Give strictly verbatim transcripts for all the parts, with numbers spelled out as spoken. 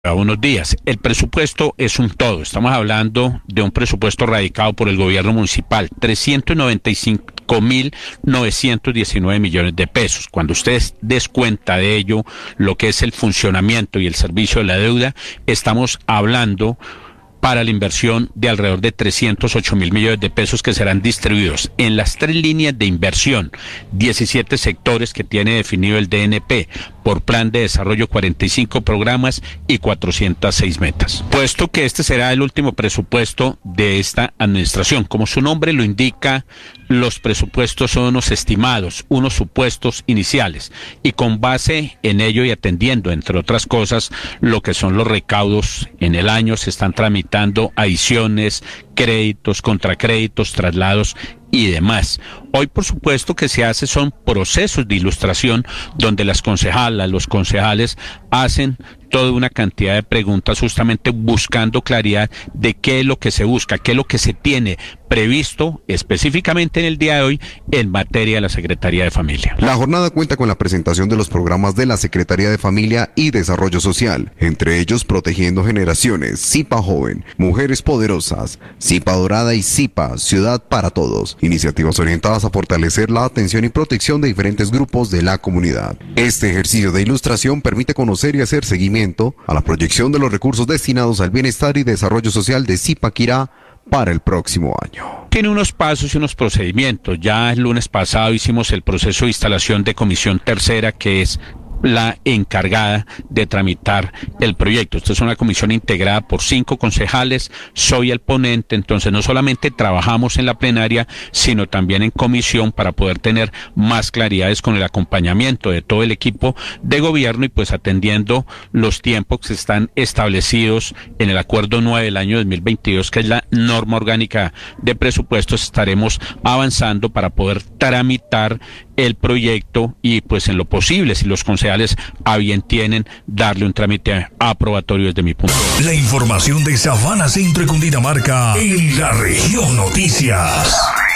Buenos días. El presupuesto es un todo. Estamos hablando de un presupuesto radicado por el gobierno municipal, trescientos noventa y cinco mil novecientos diecinueve millones de pesos. Cuando ustedes descuenta de ello lo que es el funcionamiento y el servicio de la deuda, estamos hablando para la inversión de alrededor de trescientos ocho mil millones de pesos que serán distribuidos en las tres líneas de inversión, diecisiete sectores que tiene definido el D N P, por plan de desarrollo cuarenta y cinco programas y cuatrocientas seis metas. Puesto que este será el último presupuesto de esta administración, como su nombre lo indica, los presupuestos son unos estimados, unos supuestos iniciales, y con base en ello y atendiendo, entre otras cosas, lo que son los recaudos en el año, se están tramitando adiciones, créditos, contracréditos, traslados y demás. Hoy, por supuesto, que se hace son procesos de ilustración donde las concejalas, los concejales hacen toda una cantidad de preguntas justamente buscando claridad de qué es lo que se busca, qué es lo que se tiene previsto específicamente en el día de hoy en materia de la Secretaría de Familia. La jornada cuenta con la presentación de los programas de la Secretaría de Familia y Desarrollo Social, entre ellos Protegiendo Generaciones, SIPA Joven, Mujeres Poderosas, SIPA Dorada y SIPA Ciudad para Todos, iniciativas orientadas a fortalecer la atención y protección de diferentes grupos de la comunidad. Este ejercicio de ilustración permite conocer y hacer seguimiento a la proyección de los recursos destinados al bienestar y desarrollo social de Zipaquirá para el próximo año. Tiene unos pasos y unos procedimientos. Ya el lunes pasado hicimos el proceso de instalación de comisión tercera, que es la encargada de tramitar el proyecto. Esta es una comisión integrada por cinco concejales, soy el ponente, entonces no solamente trabajamos en la plenaria, sino también en comisión para poder tener más claridades con el acompañamiento de todo el equipo de gobierno y pues atendiendo los tiempos que están establecidos en el acuerdo nueve del año dos mil veintidós, que es la norma orgánica de presupuestos, estaremos avanzando para poder tramitar el proyecto y pues en lo posible, si los concejales a bien tienen, darle un trámite aprobatorio desde mi punto de vista. La información de Sabana Centro y Cundinamarca en la Región Noticias.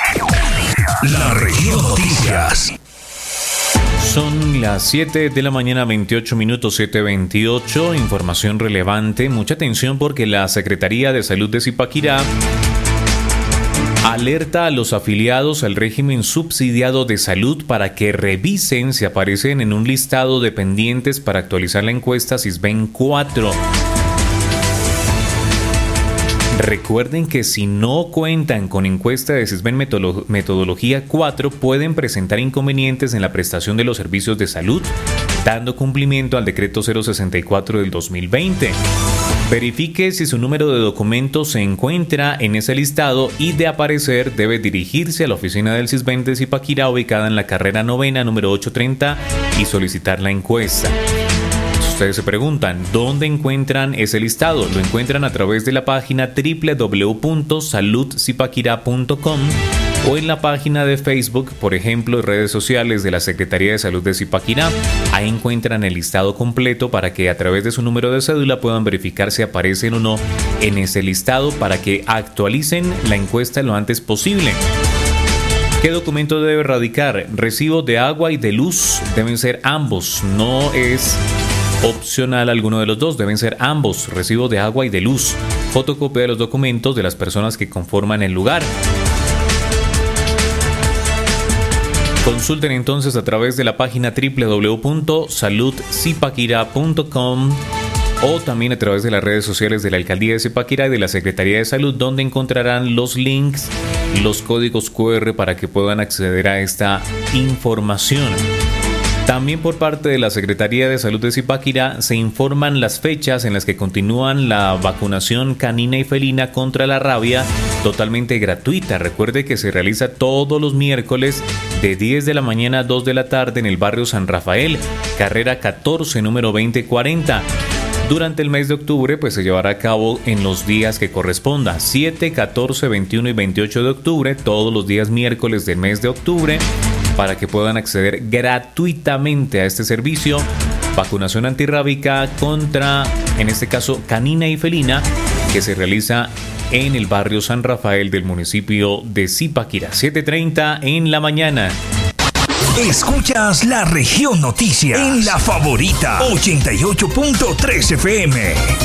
La Región Noticias. Son las siete de la mañana, veintiocho minutos, siete veintiocho. Información relevante. Mucha atención porque la Secretaría de Salud de Zipaquirá alerta a los afiliados al régimen subsidiado de salud para que revisen si aparecen en un listado de pendientes para actualizar la encuesta SISBEN cuatro. Recuerden que si no cuentan con encuesta de SISBEN metodología cuatro, pueden presentar inconvenientes en la prestación de los servicios de salud, dando cumplimiento al decreto cero sesenta y cuatro del dos mil veinte. Verifique si su número de documento se encuentra en ese listado y de aparecer debe dirigirse a la oficina del SISBEN de Zipaquirá ubicada en la carrera novena número ochocientos treinta y solicitar la encuesta. Ustedes se preguntan, ¿dónde encuentran ese listado? Lo encuentran a través de la página doble u doble u doble u punto salud zipaquirá punto com o en la página de Facebook, por ejemplo, redes sociales de la Secretaría de Salud de Zipaquirá. Ahí encuentran el listado completo para que a través de su número de cédula puedan verificar si aparecen o no en ese listado para que actualicen la encuesta lo antes posible. ¿Qué documento debe radicar? Recibo de agua y de luz. Deben ser ambos, no es opcional alguno de los dos, deben ser ambos, recibo de agua y de luz. Fotocopia de los documentos de las personas que conforman el lugar. Consulten entonces a través de la página doble u doble u doble u punto salud zipaquirá punto com o también a través de las redes sociales de la Alcaldía de Zipaquirá y de la Secretaría de Salud, donde encontrarán los links, los códigos cu erre para que puedan acceder a esta información. También por parte de la Secretaría de Salud de Zipaquirá se informan las fechas en las que continúan la vacunación canina y felina contra la rabia totalmente gratuita. Recuerde que se realiza todos los miércoles de diez de la mañana a dos de la tarde en el barrio San Rafael, carrera catorce, número veinte cuarenta. Durante el mes de octubre pues se llevará a cabo en los días que corresponda, siete, catorce, veintiuno y veintiocho de octubre, todos los días miércoles del mes de octubre, para que puedan acceder gratuitamente a este servicio. Vacunación antirrábica contra, en este caso, canina y felina, que se realiza en el barrio San Rafael del municipio de Zipaquirá. siete treinta en la mañana. Escuchas La Región Noticias en La Favorita ochenta y ocho punto tres F M.